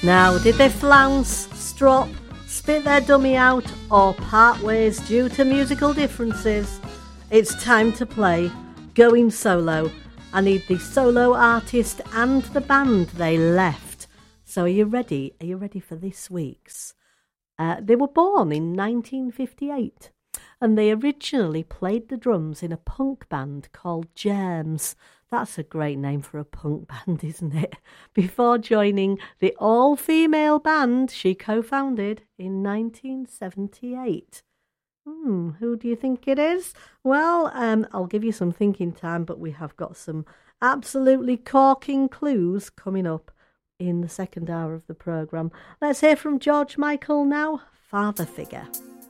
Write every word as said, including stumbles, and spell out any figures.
Now, did they flounce, strop, spit their dummy out, or part ways due to musical differences? It's time to play Going Solo. I need the solo artist and the band they left. So are you ready? Are you ready for this week's? Uh, they were born in nineteen fifty-eight, and they originally played the drums in a punk band called Germs. That's a great name for a punk band, isn't it? Before joining the all-female band she co-founded in nineteen seventy-eight. Hmm, who do you think it is? Well, um, I'll give you some thinking time, but we have got some absolutely corking clues coming up in the second hour of the programme. Let's hear from George Michael now, Father Figure.